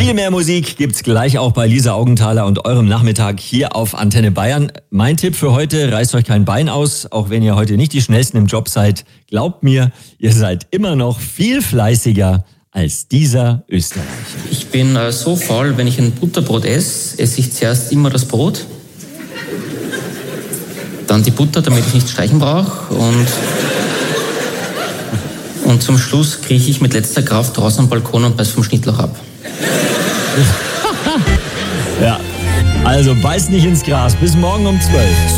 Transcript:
Viel mehr Musik gibt's gleich auch bei Lisa Augenthaler und eurem Nachmittag hier auf Antenne Bayern. Mein Tipp für heute, reißt euch kein Bein aus, auch wenn ihr heute nicht die Schnellsten im Job seid. Glaubt mir, ihr seid immer noch viel fleißiger als dieser Österreicher. Ich bin so faul, wenn ich ein Butterbrot esse ich zuerst immer das Brot, dann die Butter, damit ich nicht streichen brauche und zum Schluss krieche ich mit letzter Kraft raus am Balkon und beiß vom Schnittloch ab. Ja, also beißt nicht ins Gras. Bis morgen um 12.